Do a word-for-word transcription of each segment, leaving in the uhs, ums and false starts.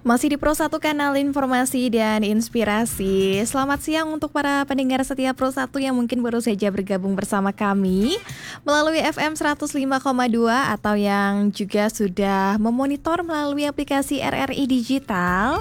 Masih di Pro satu Kanal Informasi dan Inspirasi. Selamat siang untuk para pendengar setia Pro satu yang mungkin baru saja bergabung bersama kami melalui F M seratus lima koma dua atau yang juga sudah memonitor melalui aplikasi R R I Digital.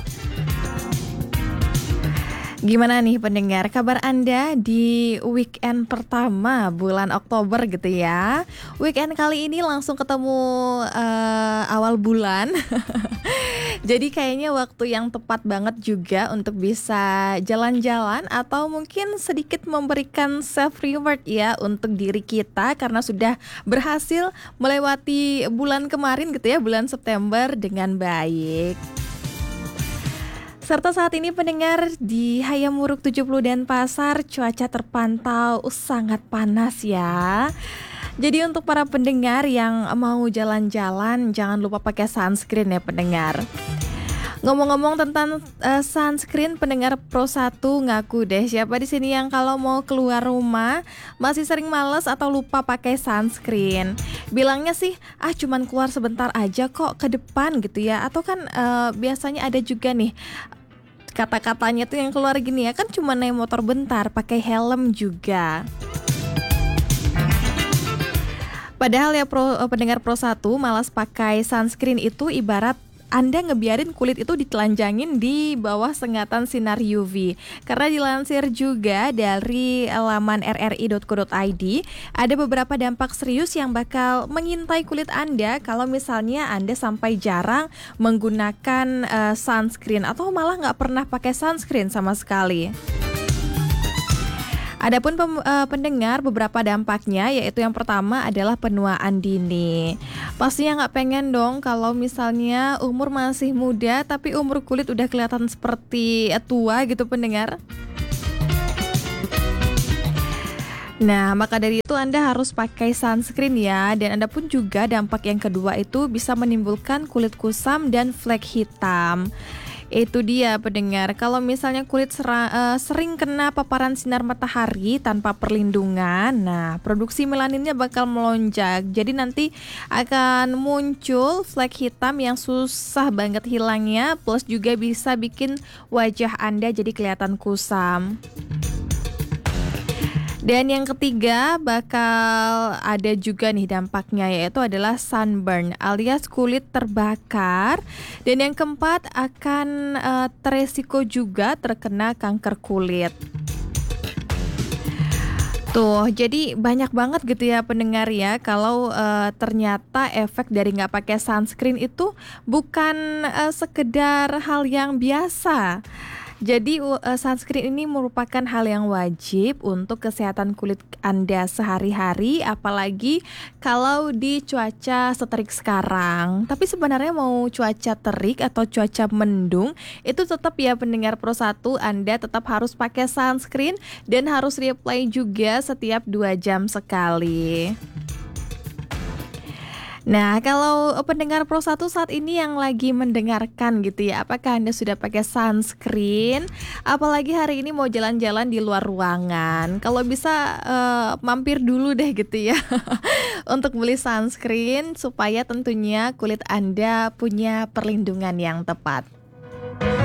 Gimana nih pendengar, kabar Anda di weekend pertama bulan Oktober gitu ya. Weekend kali ini langsung ketemu uh, awal bulan. Jadi kayaknya waktu yang tepat banget juga untuk bisa jalan-jalan atau mungkin sedikit memberikan self reward ya untuk diri kita karena sudah berhasil melewati bulan kemarin gitu ya, bulan September dengan baik. Serta saat ini pendengar di Hayamuruk tujuh puluh Denpasar cuaca terpantau sangat panas ya. Jadi untuk para pendengar yang mau jalan-jalan jangan lupa pakai sunscreen ya pendengar. Ngomong-ngomong tentang uh, sunscreen, pendengar Pro satu ngaku deh siapa di sini yang kalau mau keluar rumah masih sering malas atau lupa pakai sunscreen. Bilangnya sih ah cuman keluar sebentar aja kok ke depan gitu ya. Atau kan uh, biasanya ada juga nih kata-katanya tuh yang keluar gini ya, kan cuma naik motor bentar, pakai helm juga. Padahal ya pro, pendengar Pro satu malas pakai sunscreen itu ibarat Anda ngebiarin kulit itu ditelanjangin di bawah sengatan sinar U V. Karena dilansir juga dari laman r r i dot co dot i d, ada beberapa dampak serius yang bakal mengintai kulit Anda kalau misalnya Anda sampai jarang menggunakan uh, sunscreen atau malah nggak pernah pakai sunscreen sama sekali. Adapun pem, uh, pendengar beberapa dampaknya yaitu yang pertama adalah penuaan dini. Pastinya nggak pengen dong kalau misalnya umur masih muda tapi umur kulit udah kelihatan seperti tua gitu pendengar. Nah, maka dari itu Anda harus pakai sunscreen ya. Dan Anda pun juga dampak yang kedua itu bisa menimbulkan kulit kusam dan flek hitam. Itu dia pendengar, kalau misalnya kulit sera, uh, sering kena paparan sinar matahari tanpa perlindungan, nah produksi melaninnya bakal melonjak. Jadi nanti akan muncul flek hitam yang susah banget hilangnya, plus juga bisa bikin wajah Anda jadi kelihatan kusam. Dan yang ketiga bakal ada juga nih dampaknya yaitu adalah sunburn alias kulit terbakar. Dan yang keempat akan uh, teresiko juga terkena kanker kulit. Tuh, jadi banyak banget gitu ya pendengar ya kalau uh, ternyata efek dari nggak pakai sunscreen itu bukan uh, sekedar hal yang biasa. Jadi uh, sunscreen ini merupakan hal yang wajib untuk kesehatan kulit Anda sehari-hari, apalagi kalau di cuaca seterik sekarang. Tapi sebenarnya mau cuaca terik atau cuaca mendung, itu tetap ya pendengar Pro satu, Anda tetap harus pakai sunscreen dan harus reapply juga setiap dua jam sekali. Nah, kalau pendengar Pro satu saat ini yang lagi mendengarkan gitu ya, apakah Anda sudah pakai sunscreen? Apalagi hari ini mau jalan-jalan di luar ruangan. Kalau bisa uh, mampir dulu deh gitu ya untuk beli sunscreen supaya tentunya kulit Anda punya perlindungan yang tepat.